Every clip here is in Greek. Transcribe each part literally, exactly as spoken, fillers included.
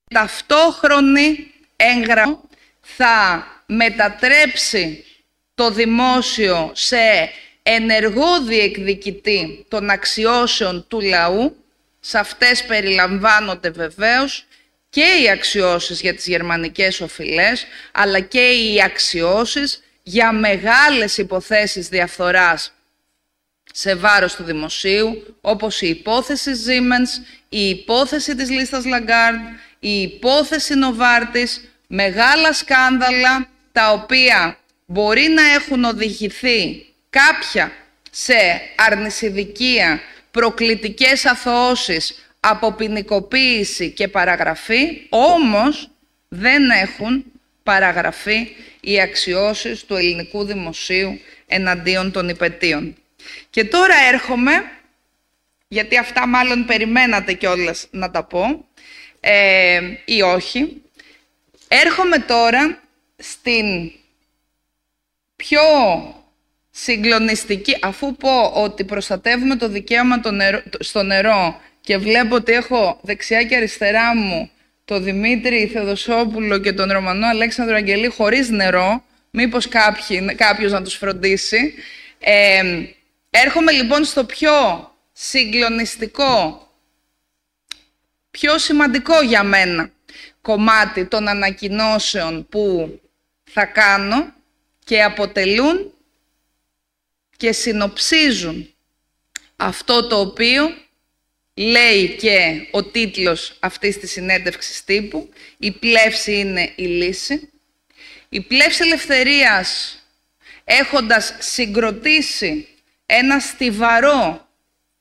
ταυτόχρονη έγγραφο θα μετατρέψει το δημόσιο σε ενεργό διεκδικητή των αξιώσεων του λαού. Σε αυτές περιλαμβάνονται βεβαίως και οι αξιώσεις για τις γερμανικές οφειλές, αλλά και οι αξιώσεις για μεγάλες υποθέσεις διαφθοράς σε βάρος του δημοσίου, όπως η υπόθεση Siemens, η υπόθεση της λίστας Lagarde, η υπόθεση Νοβάρτης, μεγάλα σκάνδαλα τα οποία μπορεί να έχουν οδηγηθεί κάποια σε αρνησιδικία, προκλητικές αθωώσεις, αποποινικοποίηση και παραγραφή, όμως δεν έχουν παραγραφεί οι αξιώσεις του ελληνικού δημοσίου εναντίον των υπαιτίων. Και τώρα έρχομαι, γιατί αυτά μάλλον περιμένατε κιόλας να τα πω, ε, ή όχι, έρχομαι τώρα στην πιο συγκλονιστική, αφού πω ότι προστατεύουμε το δικαίωμα το νερό, στο νερό και βλέπω ότι έχω δεξιά και αριστερά μου το Δημήτρη Θεοδοσόπουλο και τον Ρωμανό Αλέξανδρο Αγγελή χωρίς νερό, μήπως κάποιοι, κάποιος να τους φροντίσει. Ε, έρχομαι λοιπόν στο πιο συγκλονιστικό, πιο σημαντικό για μένα κομμάτι των ανακοινώσεων που θα κάνω και αποτελούν και συνοψίζουν αυτό το οποίο λέει και ο τίτλος αυτής της συνέντευξης τύπου. Η πλεύση είναι η λύση. Η πλεύση ελευθερίας, έχοντας συγκροτήσει ένα στιβαρό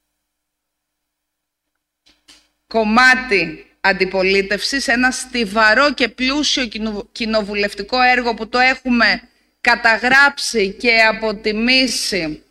κομμάτι αντιπολίτευσης, ένα στιβαρό και πλούσιο κοινοβουλευτικό έργο που το έχουμε καταγράψει και αποτιμήσει